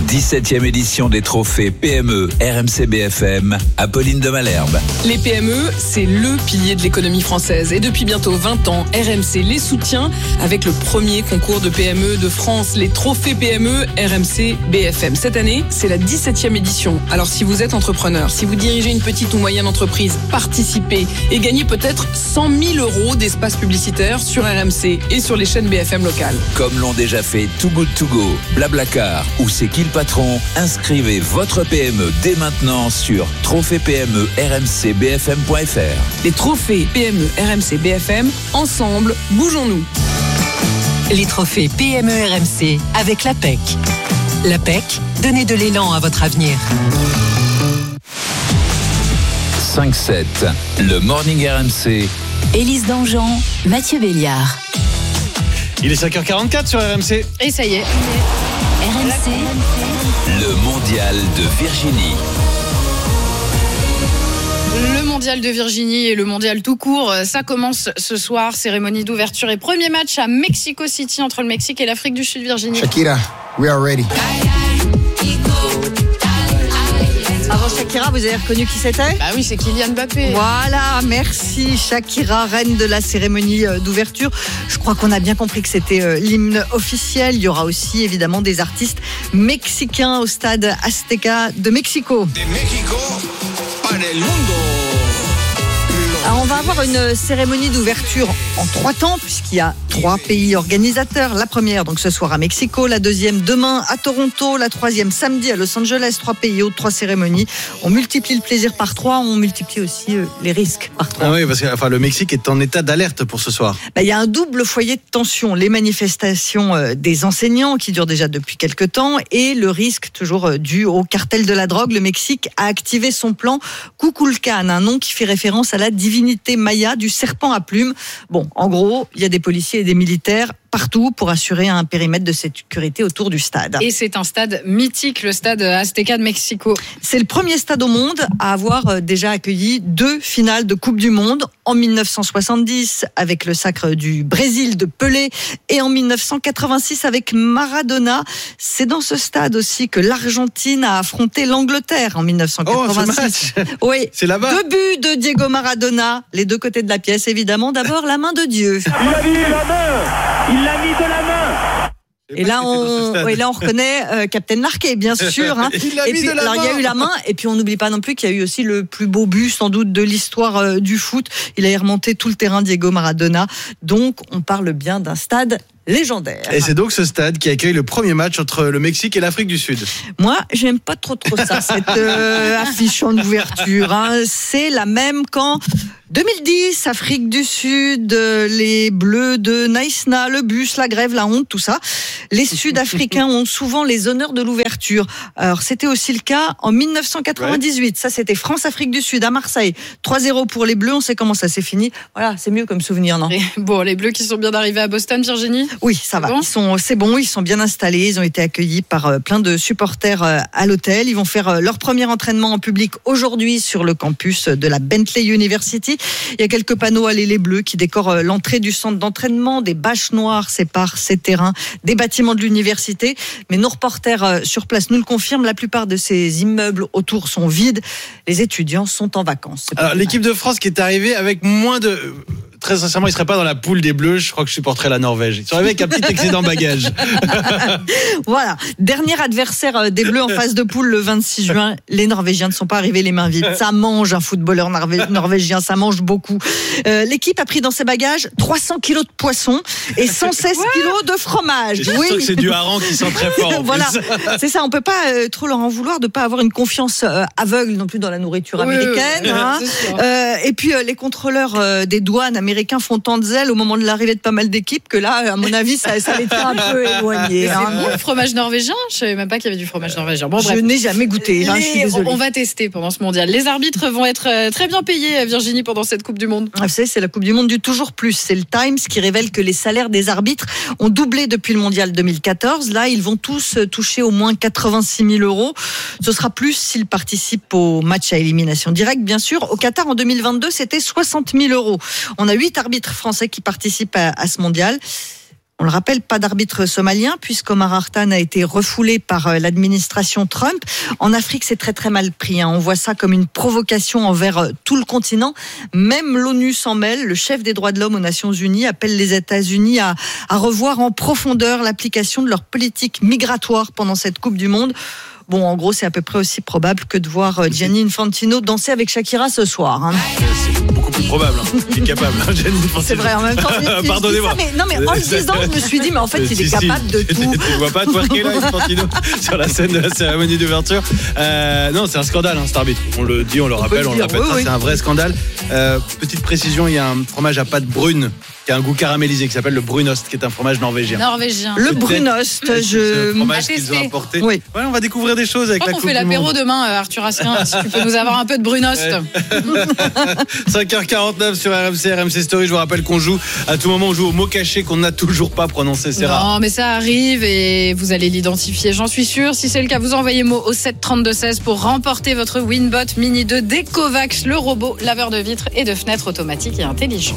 17e édition des trophées PME RMC BFM, Apolline de Malherbe. Les PME, c'est le pilier de l'économie française. Et depuis bientôt 20 ans, RMC les soutient avec le premier concours de PME de France, les trophées PME RMC BFM. Cette année, c'est la 17e édition. Alors si vous êtes entrepreneur, si vous dirigez une petite ou moyenne entreprise, participez et gagnez peut-être 100 000 € d'espace publicitaire sur RMC et sur les chaînes BFM locales. Comme l'ont déjà fait Too Good To Go, Blablacar ou C'est qui le patron, inscrivez votre PME dès maintenant sur trophées-PME-RMC-BFM.fr. Les trophées PME RMC BFM, ensemble, bougeons-nous. Les trophées PME RMC avec l'APEC. L'APEC, donnez de l'élan à votre avenir. 5-7, le Morning RMC. Élise Dangean, Mathieu Béliard. Il est 5h44 sur RMC. Et ça y est. RMC. Le mondial de Virginie. Le mondial de Virginie et le mondial tout court, ça commence ce soir. Cérémonie d'ouverture et premier match à Mexico City entre le Mexique et l'Afrique du Sud. Virginie. Shakira, we are ready. Avant Shakira, vous avez reconnu qui c'était ? Bah oui, c'est Kylian Mbappé. Voilà, merci Shakira, reine de la cérémonie d'ouverture. Je crois qu'on a bien compris que c'était l'hymne officiel. Il y aura aussi évidemment des artistes mexicains au stade Azteca de Mexico. Alors on va avoir une cérémonie d'ouverture en 3 temps puisqu'il y a 3 pays organisateurs. La première donc ce soir à Mexico, la deuxième demain à Toronto, la troisième samedi à Los Angeles. 3 pays hautes, 3 cérémonies. On multiplie le plaisir par 3, on multiplie aussi les risques par 3. Ah oui, parce que le Mexique est en état d'alerte pour ce soir. Il y a un double foyer de tension. Les manifestations des enseignants qui durent déjà depuis quelques temps et le risque toujours dû au cartel de la drogue. Le Mexique a activé son plan Kukulkan, un nom qui fait référence à la divinité maya du serpent à plumes. Bon, en gros, il y a des policiers et des militaires partout pour assurer un périmètre de sécurité autour du stade. Et c'est un stade mythique, le stade Azteca de Mexico. C'est le premier stade au monde à avoir déjà accueilli 2 finales de Coupe du Monde, en 1970 avec le sacre du Brésil de Pelé et en 1986 avec Maradona. C'est dans ce stade aussi que l'Argentine a affronté l'Angleterre en 1986. Oh, ce match. Oui, c'est là-bas. 2 buts de Diego Maradona, les 2 côtés de la pièce évidemment. D'abord la main de Dieu. Il a mis la main. Il l'a mis de la main. Et là, on reconnaît Captain Larquet, bien sûr. Hein. Il a et mis puis, de la alors, main. il y a eu la main, et puis on n'oublie pas non plus qu'il y a eu aussi le plus beau but, sans doute, de l'histoire du foot. Il a remonté tout le terrain, Diego Maradona. Donc, on parle bien d'un stade légendaire. Et c'est donc ce stade qui accueille le premier match entre le Mexique et l'Afrique du Sud. Moi, j'aime pas trop ça, cette affiche en ouverture. Hein. C'est la même qu'en 2010, Afrique du Sud, les Bleus de Naïsna, le bus, la grève, la honte, tout ça. Les Sud-Africains ont souvent les honneurs de l'ouverture. Alors, c'était aussi le cas en 1998. Ouais. Ça, c'était France-Afrique du Sud à Marseille. 3-0 pour les Bleus. On sait comment ça s'est fini. Voilà, c'est mieux comme souvenir, non ? Bon, les Bleus qui sont bien arrivés à Boston, Virginie ? Oui, ça va. Bon. C'est bon, ils sont bien installés. Ils ont été accueillis par plein de supporters à l'hôtel. Ils vont faire leur premier entraînement en public aujourd'hui sur le campus de la Bentley University. Il y a quelques panneaux allez les Bleus qui décorent l'entrée du centre d'entraînement. Des bâches noires séparent ces terrains des bâtiments de l'université. Mais nos reporters sur place nous le confirment. La plupart de ces immeubles autour sont vides. Les étudiants sont en vacances. Alors, l'équipe de France qui est arrivée avec moins de... Très sincèrement, ils ne seraient pas dans la poule des Bleus. Je crois que je supporterais la Norvège. Ils sont arrivés avec un petit excédent bagage. Voilà. Dernier adversaire des Bleus en phase de poule le 26 juin. Les Norvégiens ne sont pas arrivés les mains vides. Ça mange un footballeur norvégien. Ça mange beaucoup. L'équipe a pris dans ses bagages 300 kilos de poisson et 116 kilos de fromage. Je sens que c'est du hareng qui sent très fort. Voilà. C'est ça. On peut pas trop leur en vouloir de pas avoir une confiance aveugle non plus dans la nourriture américaine. Oui, hein. Et puis les contrôleurs des douanes américains font tant de zèle au moment de l'arrivée de pas mal d'équipes que là, à mon avis, ça les tient un peu éloignés. C'est bon le fromage norvégien ? Je savais même pas qu'il y avait du fromage norvégien. Bon, bref. Je n'ai jamais goûté. Je suis désolée. On va tester pendant ce mondial. Les arbitres vont être très bien payés, Virginie, pendant cette Coupe du Monde. Vous savez, c'est la Coupe du Monde du toujours plus. C'est le Times qui révèle que les salaires des arbitres ont doublé depuis le mondial 2014. Là, ils vont tous toucher au moins 86 000 €. Ce sera plus s'ils participent au match à élimination directe, bien sûr. Au Qatar, en 2022, c'était 60 000 €. On a 8 arbitres français qui participent à ce mondial. On le rappelle, pas d'arbitre somalien puisqu'Omar Hartan a été refoulé par l'administration Trump. En Afrique, c'est très très mal pris. On voit ça comme une provocation envers tout le continent. Même l'ONU s'en mêle. Le chef des droits de l'homme aux Nations Unies appelle les États-Unis à revoir en profondeur l'application de leur politique migratoire pendant cette Coupe du Monde. Bon, en gros, c'est à peu près aussi probable que de voir Gianni Infantino danser avec Shakira ce soir. C'est beaucoup plus probable. Il est capable, Gianni Infantino. C'est vrai, en même temps. Pardonnez-moi. Mais en le disant, je me suis dit, mais en fait, il est capable de tout. Tu ne vois pas twerker là, Infantino, sur la scène de la cérémonie d'ouverture. Non, c'est un scandale, cet arbitre. On le dit, on le rappelle, on le répète. Oui. C'est un vrai scandale. Petite précision, il y a un fromage à pâte brune qui a un goût caramélisé qui s'appelle le Brunost, qui est un fromage norvégien. Le Brunost, ce fromage qu'ils ont importé. Oui. Ouais, on va découvrir des choses avec la Coupe du Monde. On fait l'apéro demain, Arthur Asquin, si tu peux nous avoir un peu de Brunost. 5h49 sur RMC Story. Je vous rappelle qu'on joue à tout moment, on joue au mot caché qu'on n'a toujours pas prononcé. C'est rare. Non, mais ça arrive et vous allez l'identifier, j'en suis sûre. Si c'est le cas, vous envoyez mot au 7 32 16 pour remporter votre Winbot Mini 2 d'Ecovacs, le robot laveur de vitres et de fenêtres automatiques et intelligent.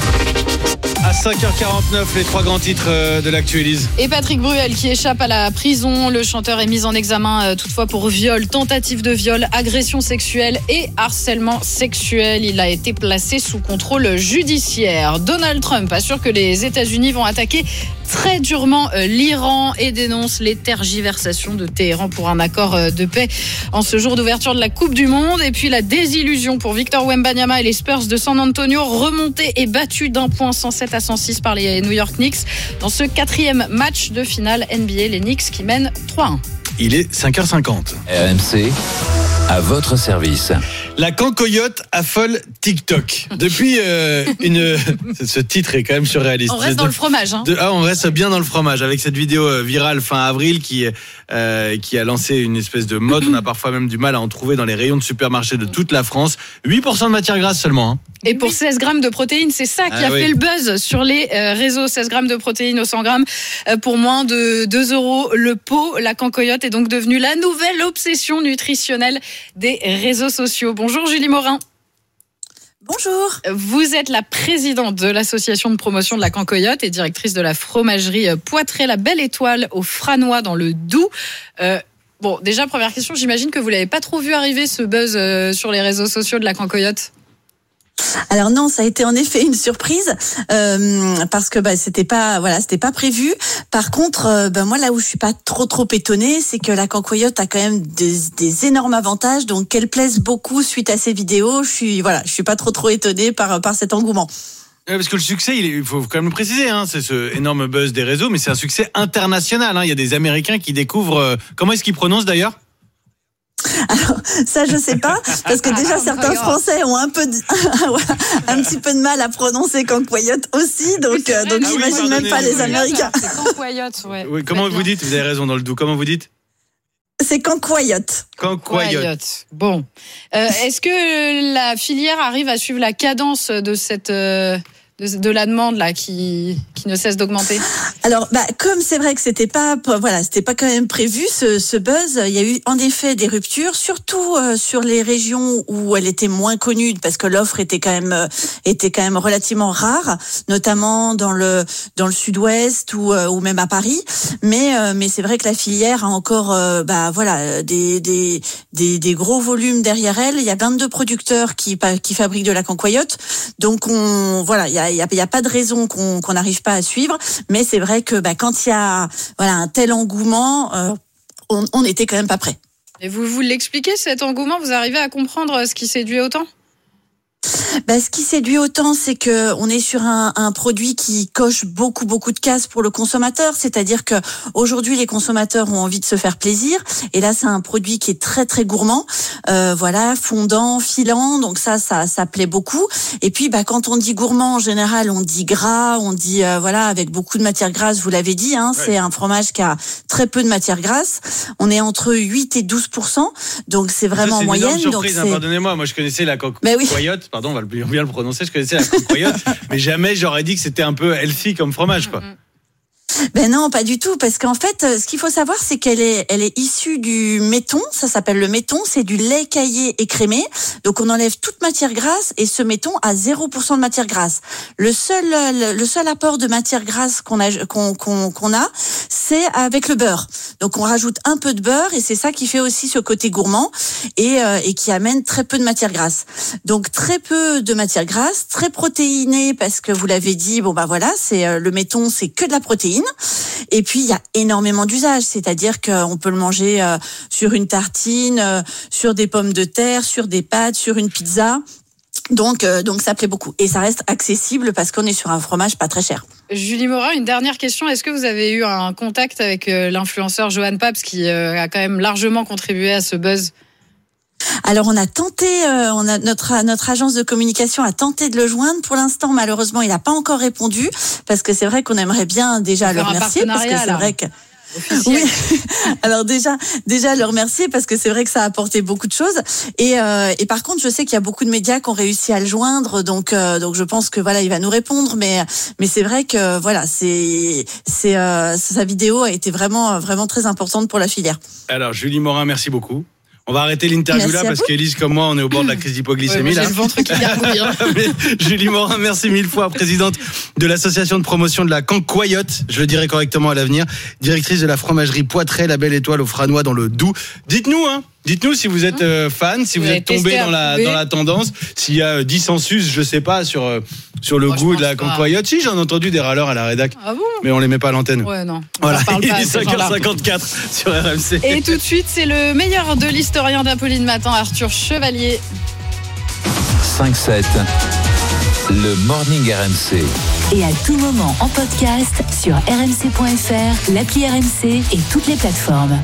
À 5h49, les 3 grands titres de l'actu, Élise. Et Patrick Bruel qui échappe à la prison. Le chanteur est mis en examen toutefois pour viol, tentative de viol, agression sexuelle et harcèlement sexuel. Il a été placé sous contrôle judiciaire. Donald Trump assure que les États-Unis vont attaquer très durement l'Iran et dénonce les tergiversations de Téhéran pour un accord de paix en ce jour d'ouverture de la Coupe du Monde. Et puis la désillusion pour Victor Wembanyama et les Spurs de San Antonio, remontés et battus d'un point 107 à 106 par les New York Knicks dans ce 4e match de finale NBA. Les Knicks qui mènent 3-1. Il est 5h50. RMC, à votre service. La cancoyote affole TikTok. Depuis ce titre est quand même surréaliste. On reste dans le fromage. On reste bien dans le fromage avec cette vidéo virale fin avril qui a lancé une espèce de mode. On a parfois même du mal à en trouver dans les rayons de supermarchés de toute la France. 8% de matière grasse seulement. Et pour 16 grammes de protéines, c'est ça qui a fait le buzz sur les réseaux. 16 grammes de protéines au 100 grammes pour moins de 2 € le pot. La cancoyote est donc devenue la nouvelle obsession nutritionnelle des réseaux sociaux. Bonjour Julie Morin. Bonjour. Vous êtes la présidente de l'association de promotion de la cancoyote et directrice de la fromagerie Poitré, la Belle Étoile au Franois dans le Doubs. Bon, déjà, première question, j'imagine que vous l'avez pas trop vu arriver ce buzz sur les réseaux sociaux de la cancoyote. Alors non, ça a été en effet une surprise parce que c'était pas prévu. Par contre, moi là où je suis pas trop étonnée, c'est que la cancoyote a quand même des énormes avantages, donc qu'elle plaise beaucoup suite à ces vidéos. Je suis pas trop étonnée par cet engouement. Parce que le succès, il faut quand même le préciser, c'est ce énorme buzz des réseaux, mais c'est un succès international. Il y a des Américains qui découvrent. Comment est-ce qu'ils prononcent d'ailleurs ? Alors, ça, je sais pas, parce que déjà, certains Français ont un petit peu de mal à prononcer cancoyote aussi, donc j'imagine même pas les Américains. C'est cancoyote, ouais. Oui, comment vous dites ? Vous avez raison dans le Doubs. Comment vous dites ? C'est cancoyote. Cancoyote. Bon. Est-ce que la filière arrive à suivre la cadence de cette... de la demande là qui ne cesse d'augmenter? Alors comme c'est vrai que c'était pas quand même prévu ce buzz, il y a eu en effet des ruptures, surtout sur les régions où elle était moins connue parce que l'offre était quand même relativement rare, notamment dans le sud-ouest ou même à Paris, mais c'est vrai que la filière a encore des gros volumes derrière elle. Il y a 22 producteurs qui fabriquent de la cancoyote. Donc il y a pas de raison qu'on n'arrive pas à suivre, mais c'est vrai que quand il y a un tel engouement, on était quand même pas prêt. Et vous l'expliquez cet engouement, vous arrivez à comprendre ce qui séduit autant ? Ce qui séduit autant, c'est que on est sur un produit qui coche beaucoup de cases pour le consommateur. C'est-à-dire que aujourd'hui, les consommateurs ont envie de se faire plaisir. Et là, c'est un produit qui est très très gourmand, fondant, filant. Donc ça plaît beaucoup. Et puis, quand on dit gourmand, en général, on dit gras, on dit avec beaucoup de matière grasse. Vous l'avez dit, c'est un fromage qui a très peu de matière grasse. On est entre 8 et 12%. Donc c'est vraiment en moyenne. C'est une surprise. Pardonnez-moi, moi je connaissais la cancoyote. Pardon, on va bien le prononcer. Je connaissais la cancoyote, mais jamais j'aurais dit que c'était un peu healthy comme fromage, quoi. Ben non, pas du tout, parce qu'en fait, ce qu'il faut savoir, c'est qu'elle est issue du méthon. Ça s'appelle le méthon. C'est du lait caillé écrémé. Donc on enlève toute matière grasse et ce méthon a 0% de matière grasse. Le seul apport de matière grasse qu'on a, c'est avec le beurre. Donc on rajoute un peu de beurre et c'est ça qui fait aussi ce côté gourmand et qui amène très peu de matière grasse. Donc très peu de matière grasse, très protéiné parce que vous l'avez dit, c'est le méthon, c'est que de la protéine. Et puis il y a énormément d'usages, c'est-à-dire qu'on peut le manger sur une tartine, sur des pommes de terre, sur des pâtes, sur une pizza. Donc ça plaît beaucoup et ça reste accessible parce qu'on est sur un fromage pas très cher. Julie Morin, une dernière question. Est-ce que vous avez eu un contact avec l'influenceur Johan Pabst qui a quand même largement contribué à ce buzz ? Alors on a tenté, notre agence de communication a tenté de le joindre. Pour l'instant, malheureusement, il n'a pas encore répondu parce que c'est vrai qu'on aimerait bien déjà le remercier parce que c'est vrai que. Oui. Alors déjà le remercier parce que c'est vrai que ça a apporté beaucoup de choses et par contre je sais qu'il y a beaucoup de médias qui ont réussi à le joindre donc je pense que il va nous répondre mais c'est vrai que sa vidéo a été vraiment très importante pour la filière. Alors Julie Morin, merci beaucoup. On va arrêter l'interview là parce qu'Élise comme moi on est au bord de la crise d'hypoglycémie. J'ai le ventre qui gargouille. Julie Morin, merci mille fois, présidente de l'association de promotion de la Cancoyote, je le dirai correctement à l'avenir, directrice de la fromagerie Poitré, la Belle Étoile au Franois dans le Doubs. Dites-nous si vous êtes fan, si vous êtes tombé dans la tendance, s'il y a dissensus, je sais pas, sur le goût de la Cancoyote. Si, j'en ai entendu des râleurs à la rédac, mais on les met pas à l'antenne. Ouais, non. Voilà, il est 5h54 sur RMC. Et tout de suite, c'est le meilleur de l'historien d'Apolline Matin, Arthur Chevalier. 5-7, le Morning RMC. Et à tout moment en podcast sur rmc.fr, l'appli RMC et toutes les plateformes.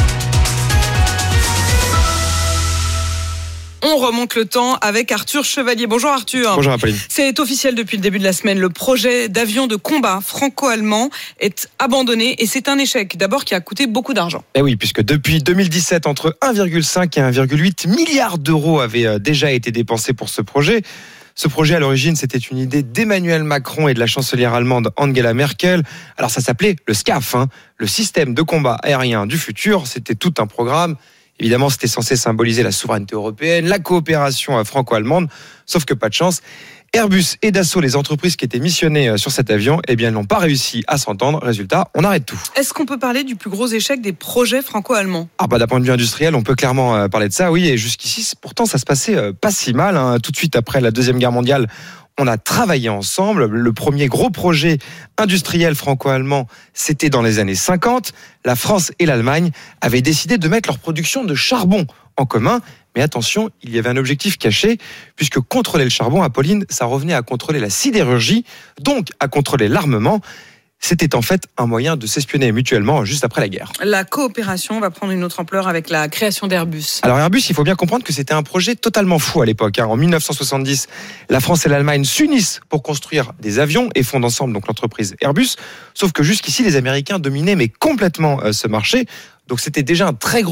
On remonte le temps avec Arthur Chevalier. Bonjour Arthur. Bonjour Apolline. C'est officiel depuis le début de la semaine. Le projet d'avion de combat franco-allemand est abandonné et c'est un échec. D'abord qui a coûté beaucoup d'argent. Et oui, puisque depuis 2017, entre 1,5 et 1,8 milliards d'euros avaient déjà été dépensés pour ce projet. Ce projet, à l'origine, c'était une idée d'Emmanuel Macron et de la chancelière allemande Angela Merkel. Alors ça s'appelait le SCAF, le système de combat aérien du futur. C'était tout un programme. Évidemment, c'était censé symboliser la souveraineté européenne, la coopération franco-allemande, sauf que pas de chance. Airbus et Dassault, les entreprises qui étaient missionnées sur cet avion, n'ont pas réussi à s'entendre. Résultat, on arrête tout. Est-ce qu'on peut parler du plus gros échec des projets franco-allemands ? D'un point de vue industriel, on peut clairement parler de ça, oui. Et jusqu'ici, pourtant, ça se passait pas si mal. Tout de suite après la Deuxième Guerre mondiale, on a travaillé ensemble. Le premier gros projet industriel franco-allemand, c'était dans les années 50. La France et l'Allemagne avaient décidé de mettre leur production de charbon en commun. Mais attention, il y avait un objectif caché, puisque contrôler le charbon, Apolline, ça revenait à contrôler la sidérurgie, donc à contrôler l'armement. C'était en fait un moyen de s'espionner mutuellement juste après la guerre. La coopération va prendre une autre ampleur avec la création d'Airbus. Alors Airbus, il faut bien comprendre que c'était un projet totalement fou à l'époque. En 1970, la France et l'Allemagne s'unissent pour construire des avions et fondent ensemble donc l'entreprise Airbus. Sauf que jusqu'ici, les Américains dominaient mais complètement ce marché. Donc c'était déjà un très gros